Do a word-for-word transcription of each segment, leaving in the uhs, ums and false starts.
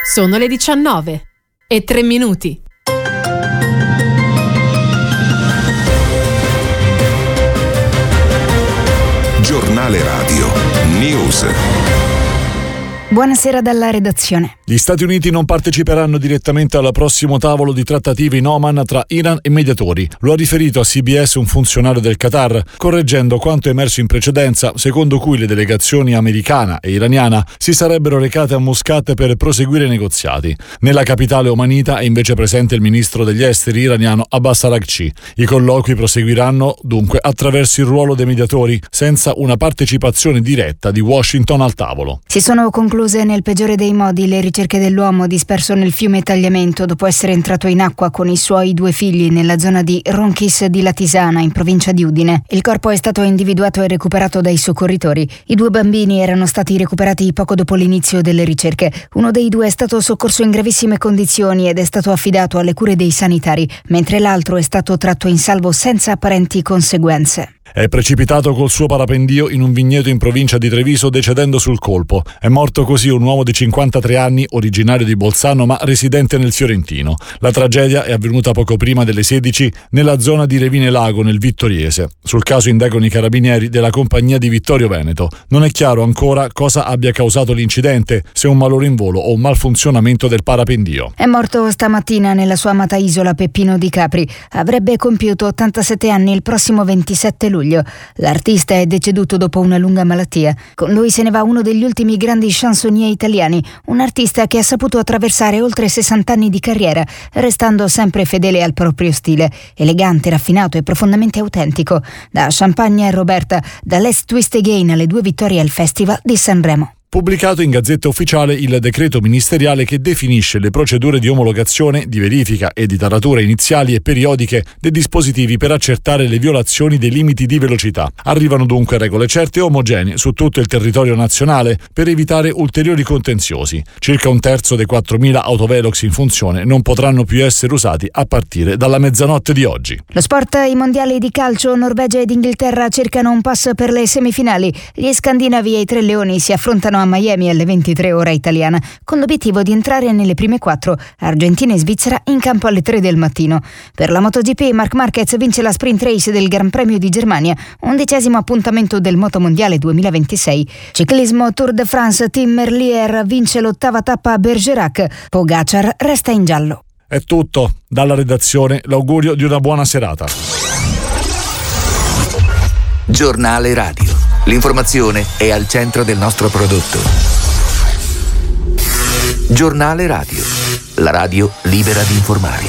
Sono le diciannove e tre minuti. Giornale Radio News. Buonasera dalla redazione. Gli Stati Uniti non parteciperanno direttamente al prossimo tavolo di trattative in Oman tra Iran e mediatori. Lo ha riferito a C B S un funzionario del Qatar, correggendo quanto emerso in precedenza, secondo cui le delegazioni americana e iraniana si sarebbero recate a Muscat per proseguire i negoziati. Nella capitale omanita è invece presente il ministro degli esteri iraniano Abbas Araghchi. I colloqui proseguiranno dunque attraverso il ruolo dei mediatori, senza una partecipazione diretta di Washington al tavolo. Si sono concluse nel peggiore dei modi le ricerche dell'uomo disperso nel fiume Tagliamento dopo essere entrato in acqua con i suoi due figli nella zona di Ronchis di Latisana, in provincia di Udine. Il corpo è stato individuato e recuperato dai soccorritori. I due bambini erano stati recuperati poco dopo l'inizio delle ricerche. Uno dei due è stato soccorso in gravissime condizioni ed è stato affidato alle cure dei sanitari, mentre l'altro è stato tratto in salvo senza apparenti conseguenze. È precipitato col suo parapendio in un vigneto in provincia di Treviso, decedendo sul colpo. È morto così un uomo di cinquantatré anni, originario di Bolzano ma residente nel Fiorentino. La tragedia è avvenuta poco prima delle sedici nella zona di Revine Lago, nel Vittoriese. Sul caso indagano i carabinieri della compagnia di Vittorio Veneto. Non è chiaro ancora cosa abbia causato l'incidente, se un malore in volo o un malfunzionamento del parapendio. È morto stamattina nella sua amata isola Peppino di Capri. Avrebbe compiuto ottantasette anni il prossimo ventisette luglio. L'artista è deceduto dopo una lunga malattia. Con lui se ne va uno degli ultimi grandi chansonnier italiani, un artista che ha saputo attraversare oltre sessanta anni di carriera, restando sempre fedele al proprio stile, elegante, raffinato e profondamente autentico. Da Champagne a Roberta, da Let's Twist Again alle due vittorie al Festival di Sanremo. Pubblicato in Gazzetta Ufficiale il decreto ministeriale che definisce le procedure di omologazione, di verifica e di taratura iniziali e periodiche dei dispositivi per accertare le violazioni dei limiti di velocità. Arrivano dunque regole certe e omogenee su tutto il territorio nazionale per evitare ulteriori contenziosi. Circa un terzo dei quattromila autovelox in funzione non potranno più essere usati a partire dalla mezzanotte di oggi. Lo sport, i mondiali di calcio, Norvegia ed Inghilterra cercano un pass per le semifinali. Gli scandinavi e i Tre Leoni si affrontano a Miami alle ventitré ora italiana, con l'obiettivo di entrare nelle prime quattro. Argentina e Svizzera in campo alle tre del mattino. Per la MotoGP, Marc Marquez vince la sprint race del Gran Premio di Germania, undicesimo appuntamento del Motomondiale duemilaventisei. Ciclismo Tour de France, Tim Merlier vince l'ottava tappa a Bergerac. Pogacar resta in giallo. È tutto. Dalla redazione l'augurio di una buona serata. Giornale Radio. L'informazione è al centro del nostro prodotto. Giornale Radio. La radio libera di informare.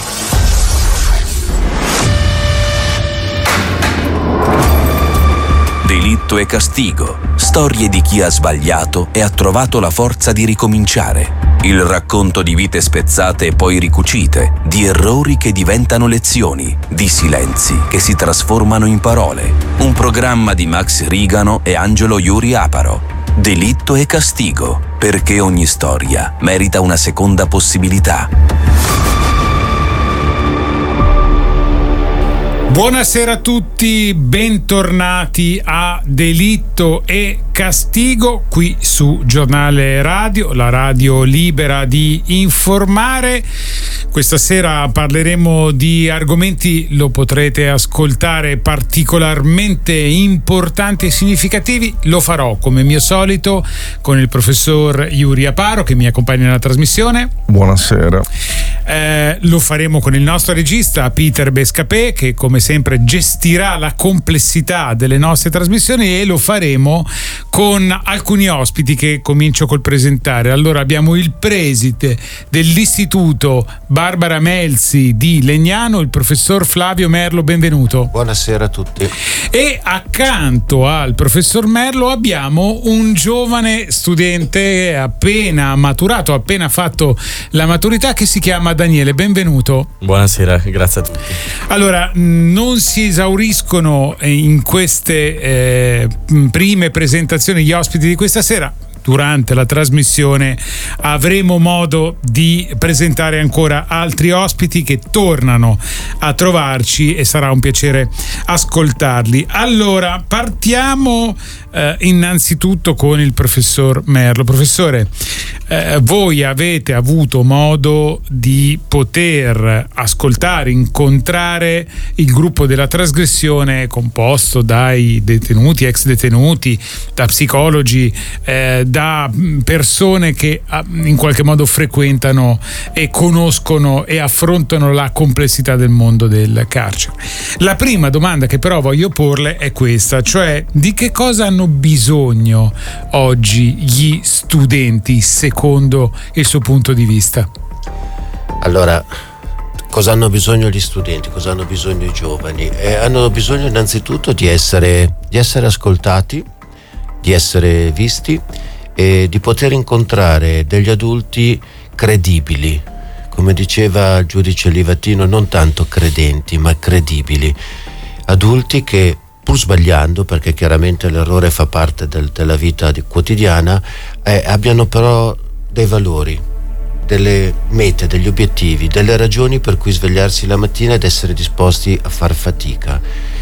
Delitto e castigo. Storie di chi ha sbagliato e ha trovato la forza di ricominciare. Il racconto di vite spezzate e poi ricucite, di errori che diventano lezioni, di silenzi che si trasformano in parole. Un programma di Max Rigano e Angelo Iuri Aparo. Delitto e castigo, perché ogni storia merita una seconda possibilità. Buonasera a tutti, bentornati a Delitto e Castigo qui su Giornale Radio, la radio libera di informare. Questa sera parleremo di argomenti, lo potrete ascoltare, particolarmente importanti e significativi. Lo farò come mio solito con il professor Iuri Aparo che mi accompagna nella trasmissione. Buonasera. Eh, lo faremo con il nostro regista Peter Bescapè, che come sempre gestirà la complessità delle nostre trasmissioni, e lo faremo con alcuni ospiti che comincio col presentare. Allora abbiamo il preside dell'Istituto Barbara Melzi di Legnano, il professor Flavio Merlo, benvenuto. Buonasera a tutti. E accanto al professor Merlo abbiamo un giovane studente appena maturato, appena fatto la maturità, che si chiama Daniele, benvenuto. Buonasera, grazie a tutti. Allora, non si esauriscono in queste eh, prime presentazioni gli ospiti di questa sera. Durante la trasmissione avremo modo di presentare ancora altri ospiti che tornano a trovarci e sarà un piacere ascoltarli. Allora, partiamo eh, innanzitutto con il professor Merlo. Professore, eh, voi avete avuto modo di poter ascoltare, incontrare il gruppo della trasgressione composto dai detenuti, ex detenuti, da psicologi, eh, da persone che in qualche modo frequentano e conoscono e affrontano la complessità del mondo del carcere. La prima domanda che però voglio porle è questa, cioè di che cosa hanno bisogno oggi gli studenti secondo il suo punto di vista? Allora, cosa hanno bisogno gli studenti, cosa hanno bisogno i giovani? Eh, hanno bisogno innanzitutto di essere, di essere ascoltati, di essere visti e di poter incontrare degli adulti credibili, come diceva il giudice Livatino, non tanto credenti ma credibili, adulti che pur sbagliando, perché chiaramente l'errore fa parte del, della vita di, quotidiana, eh, abbiano però dei valori, delle mete, degli obiettivi, delle ragioni per cui svegliarsi la mattina ed essere disposti a far fatica.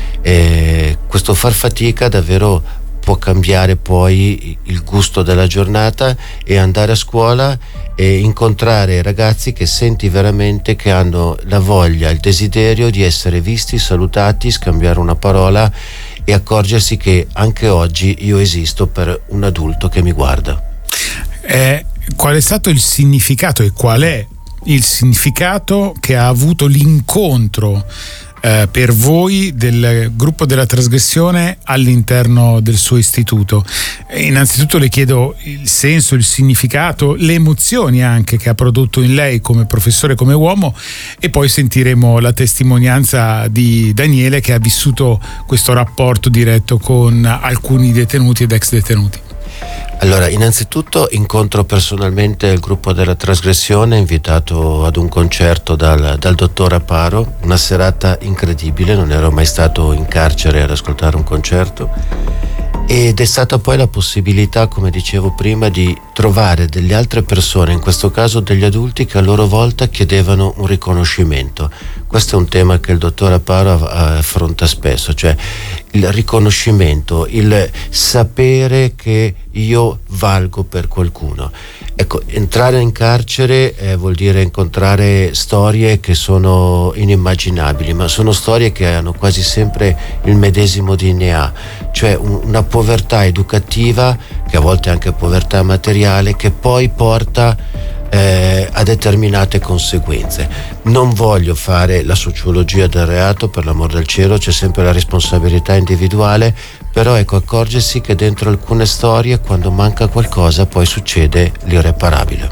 E questo far fatica davvero può cambiare poi il gusto della giornata e andare a scuola e incontrare ragazzi che senti veramente che hanno la voglia, il desiderio di essere visti, salutati, scambiare una parola e accorgersi che anche oggi io esisto per un adulto che mi guarda. Eh, qual è stato il significato e qual è il significato che ha avuto l'incontro Eh, per voi del gruppo della trasgressione all'interno del suo istituto? E innanzitutto le chiedo il senso, il significato, le emozioni anche che ha prodotto in lei come professore, come uomo, e poi sentiremo la testimonianza di Daniele che ha vissuto questo rapporto diretto con alcuni detenuti ed ex detenuti. Allora, innanzitutto incontro personalmente il gruppo della trasgressione, invitato ad un concerto dal, dal dottor Aparo, una serata incredibile, non ero mai stato in carcere ad ascoltare un concerto, ed è stata poi la possibilità, come dicevo prima, di trovare delle altre persone, in questo caso degli adulti, che a loro volta chiedevano un riconoscimento. Questo è un tema che il dottor Aparo affronta spesso, cioè il riconoscimento, il sapere che io valgo per qualcuno. Ecco, entrare in carcere eh, vuol dire incontrare storie che sono inimmaginabili, ma sono storie che hanno quasi sempre il medesimo D N A, cioè un, una povertà educativa, che a volte è anche povertà materiale, che poi porta Eh, a determinate conseguenze. Non voglio fare la sociologia del reato, per l'amor del cielo, c'è sempre la responsabilità individuale, però ecco, accorgersi che dentro alcune storie, quando manca qualcosa, poi succede l'irreparabile.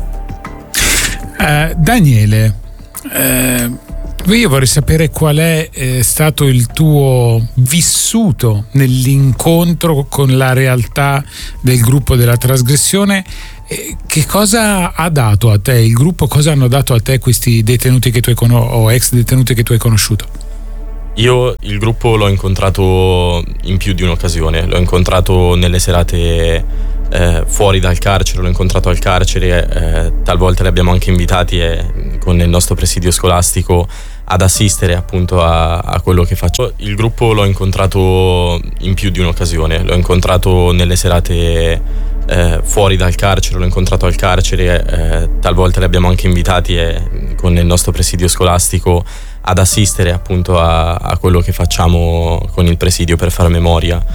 Uh, Daniele, uh, io vorrei sapere qual è eh, stato il tuo vissuto nell'incontro con la realtà del gruppo della trasgressione. Che cosa ha dato a te il gruppo? Cosa hanno dato a te questi detenuti che tu hai con- o ex detenuti che tu hai conosciuto? Io il gruppo l'ho incontrato in più di un'occasione. L'ho incontrato nelle serate eh, fuori dal carcere, l'ho incontrato al carcere, eh, talvolta li abbiamo anche invitati eh, con il nostro presidio scolastico ad assistere appunto a, a quello che faccio. Il gruppo l'ho incontrato in più di un'occasione. L'ho incontrato nelle serate Eh, fuori dal carcere, l'ho incontrato al carcere, eh, talvolta li abbiamo anche invitati eh, con il nostro presidio scolastico ad assistere appunto a, a quello che facciamo con il presidio per fare memoria